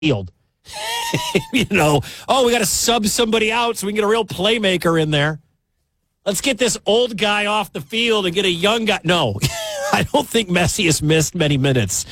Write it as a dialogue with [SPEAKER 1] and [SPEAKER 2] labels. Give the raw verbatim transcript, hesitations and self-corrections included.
[SPEAKER 1] field. you know, oh, we got to sub somebody out so we can get a real playmaker in there. Let's get this old guy off the field and get a young guy. No, I don't think Messi has missed many minutes